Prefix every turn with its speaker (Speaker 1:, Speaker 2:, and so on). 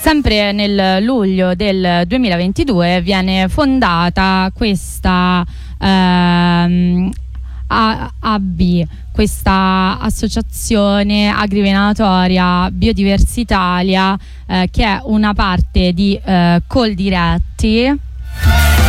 Speaker 1: sempre nel luglio del 2022 viene fondata questa AB, questa associazione agrivenatoria Biodiversitalia, che è una parte di Coldiretti,